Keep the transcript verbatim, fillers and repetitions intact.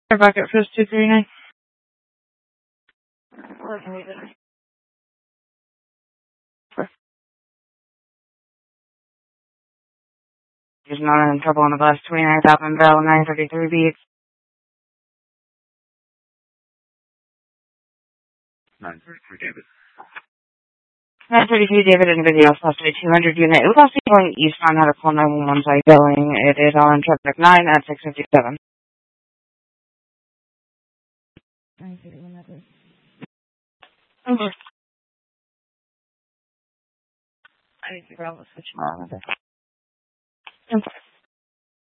Bucket first two three nine. There's not in trouble on the bus. Twenty nine thousand bell nine thirty three beats. Nine thirty three David. Nine thirty three David and video plus a two hundred unit. It was also going east on how to call nine one one site billing. It is on traffic nine at six fifty seven. Nine thirty one that is. Okay. I need to figure out what switch on. Okay.